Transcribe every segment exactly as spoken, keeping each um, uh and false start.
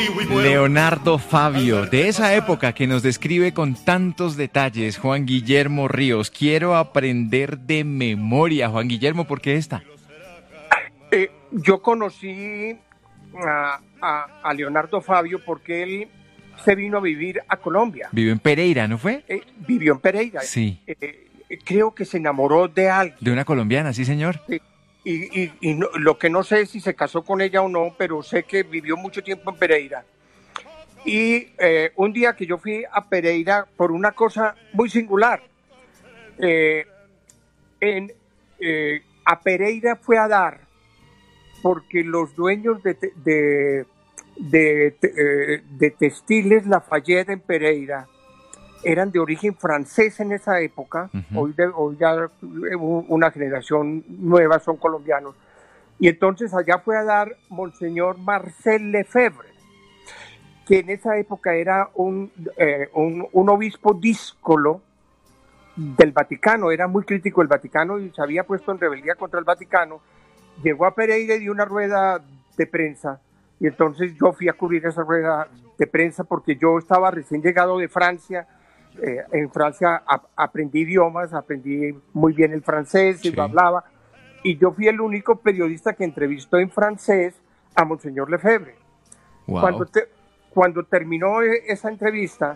Leonardo Fabio, de esa época que nos describe con tantos detalles, Juan Guillermo Ríos. Quiero aprender de memoria, Juan Guillermo, ¿por qué esta? Eh, yo conocí a, a, a Leonardo Fabio porque él se vino a vivir a Colombia. Vivió en Pereira, ¿no fue? Eh, vivió en Pereira. Sí. Eh, creo que se enamoró de alguien. De una colombiana, sí, señor. Sí. Y, y, y no, lo que no sé es si se casó con ella o no, pero sé que vivió mucho tiempo en Pereira. Y eh, un día que yo fui a Pereira por una cosa muy singular, eh, en, eh, a Pereira fue a dar porque los dueños de, de, de, de, de Textiles Lafayette en Pereira eran de origen francés en esa época. Uh-huh. hoy, de, hoy ya una generación nueva son colombianos, y entonces allá fue a dar Monseñor Marcel Lefebvre, que en esa época era un, eh, un, un obispo díscolo del Vaticano, era muy crítico del Vaticano y se había puesto en rebeldía contra el Vaticano. Llegó a Pereira y dio una rueda de prensa, y entonces yo fui a cubrir esa rueda de prensa porque yo estaba recién llegado de Francia. Eh, en Francia a, aprendí idiomas, aprendí muy bien el francés, sí. Y lo hablaba, y yo fui el único periodista que entrevistó en francés a Monseñor Lefebvre. Wow. Cuando, te, cuando terminó esa entrevista,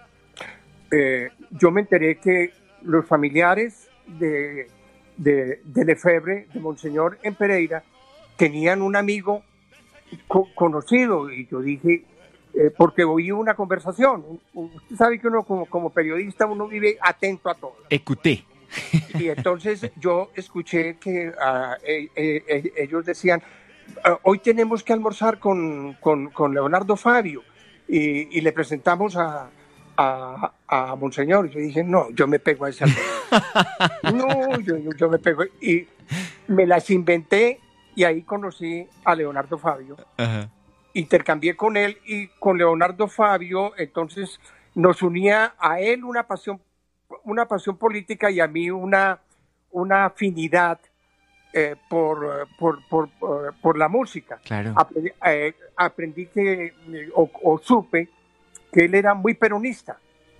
eh, yo me enteré que los familiares de, de, de Lefebvre, de Monseñor en Pereira, tenían un amigo co- conocido, y yo dije... Eh, porque oí una conversación. Usted sabe que uno como, como periodista uno vive atento a todo. Écouté. Y entonces yo escuché que uh, eh, eh, ellos decían, uh, hoy tenemos que almorzar con, con, con Leonardo Fabio, y, y le presentamos a, a, a Monseñor. Y yo dije, no, yo me pego a ese almuerzo. No, yo, yo, yo me pego. Y me las inventé, y ahí conocí a Leonardo Fabio. Ajá. Intercambié con él y con Leonardo Fabio, entonces nos unía a él una pasión, una pasión política, y a mí una, una afinidad eh, por, por, por, por, por la música. Claro. Aprendí, eh, aprendí que, o, o supe que él era muy peronista.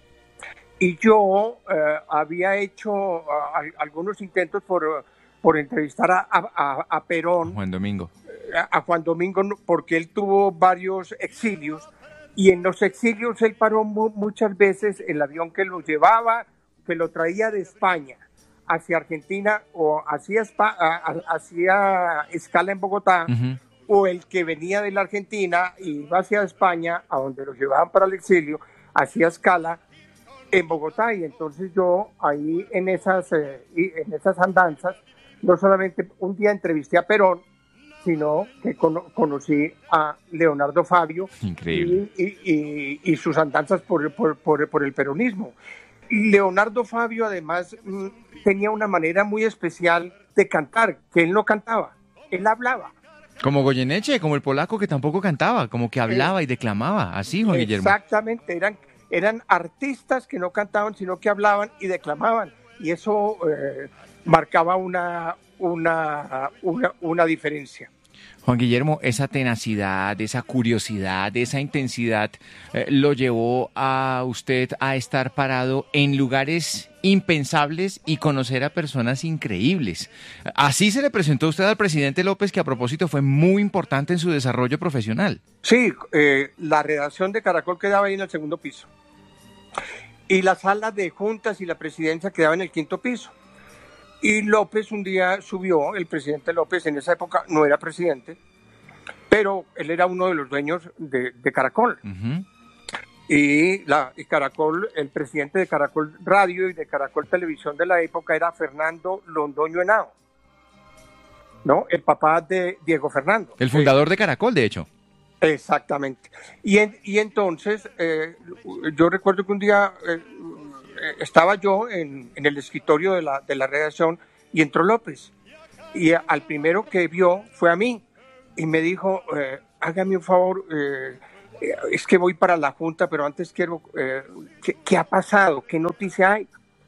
Y yo eh, había hecho uh, algunos intentos por, por entrevistar a, a, a Perón. Juan Domingo. A Juan Domingo, porque él tuvo varios exilios, y en los exilios él paró mu- muchas veces el avión que lo llevaba, que lo traía de España hacia Argentina, o hacía, Espa- hacía escala en Bogotá, uh-huh. O el que venía de la Argentina y iba hacia España, a donde lo llevaban para el exilio, hacía escala en Bogotá. Y entonces yo ahí en esas, eh, en esas andanzas, no solamente un día entrevisté a Perón, sino que cono- conocí a Leonardo Fabio. Increíble. Y, y, y, y sus andanzas por, por, por, por el peronismo. Leonardo Fabio además m, tenía una manera muy especial de cantar, que él no cantaba, él hablaba. Como Goyeneche, como el polaco que tampoco cantaba, como que hablaba eh, y declamaba, así, Juan Guillermo. Exactamente, eran, eran artistas que no cantaban, sino que hablaban y declamaban, y eso eh, marcaba una, una, una, una diferencia. Juan Guillermo, esa tenacidad, esa curiosidad, esa intensidad eh, lo llevó a usted a estar parado en lugares impensables y conocer a personas increíbles. Así se le presentó usted al presidente López, que a propósito fue muy importante en su desarrollo profesional. Sí, eh, la redacción de Caracol quedaba ahí en el segundo piso, y la sala de juntas y la presidencia quedaba en el quinto piso. Y López un día subió, el presidente López en esa época no era presidente, pero él era uno de los dueños de, de Caracol. Uh-huh. Y, la, y Caracol, el presidente de Caracol Radio y de Caracol Televisión de la época era Fernando Londoño Henao, ¿no? El papá de Diego Fernando. El fundador eh, de Caracol, de hecho. Exactamente. Y, en, y entonces, eh, yo recuerdo que un día... Eh, estaba yo en, en el escritorio de la, de la redacción, y entró López, y al primero que vio fue a mí, y me dijo, eh, hágame un favor, eh, es que voy para la junta, pero antes quiero, eh, ¿qué, ¿qué ha pasado? ¿Qué noticia hay?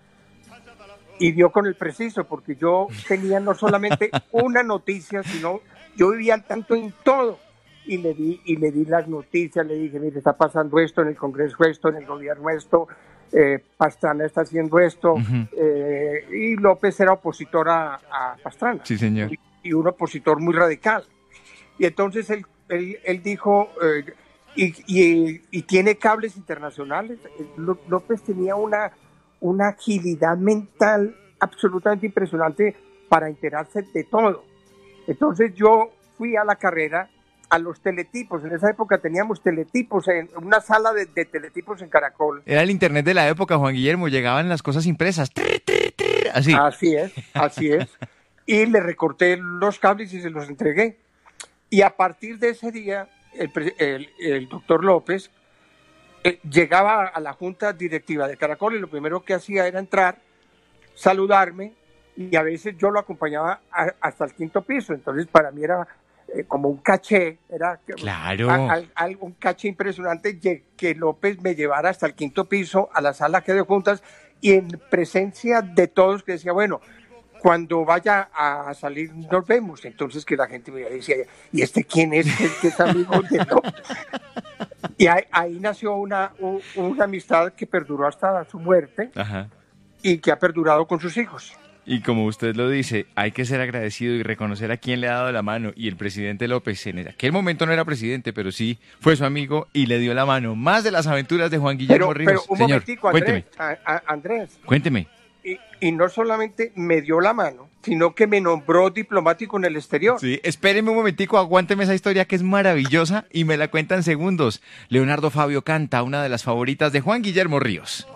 Y dio con el preciso, porque yo tenía no solamente una noticia, sino yo vivía al tanto en todo. y le di y le di las noticias, le dije, mire, está pasando esto en el Congreso, esto en el gobierno, esto, eh, Pastrana está haciendo esto, uh-huh. eh, y López era opositor a, a Pastrana, sí, señor. Y, y un opositor muy radical. Y entonces él, él, él dijo, eh, y, y, y tiene cables internacionales. López tenía una, una agilidad mental absolutamente impresionante para enterarse de todo. Entonces yo fui a la carrera, a los teletipos. En esa época teníamos teletipos, en una sala de, de teletipos en Caracol. Era el internet de la época, Juan Guillermo, llegaban las cosas impresas. Así. Así es, así es. Y le recorté los cables y se los entregué. Y a partir de ese día, el, el, el doctor López eh, llegaba a la junta directiva de Caracol y lo primero que hacía era entrar, saludarme, y a veces yo lo acompañaba a, hasta el quinto piso. Entonces para mí era eh, como un caché, era claro. a, a, a, un caché impresionante que López me llevara hasta el quinto piso, a la sala que de juntas, y en presencia de todos, que decía, bueno, cuando vaya a salir nos vemos. Entonces que la gente me decía, ¿y este quién es? ¿Qué es amigo de López? Y ahí, ahí nació una, un, una amistad que perduró hasta su muerte. Ajá. Y que ha perdurado con sus hijos. Y como usted lo dice, hay que ser agradecido y reconocer a quien le ha dado la mano. Y el presidente López en aquel momento no era presidente, pero sí fue su amigo y le dio la mano. Más de las aventuras de Juan Guillermo pero, Ríos. Pero un Señor, momentico, Andrés, cuénteme. A, a, Andrés. Cuénteme. Y, y no solamente me dio la mano, sino que me nombró diplomático en el exterior. Sí, espéreme un momentico, aguánteme esa historia que es maravillosa y me la cuenta en segundos. Leonardo Fabio canta una de las favoritas de Juan Guillermo Ríos.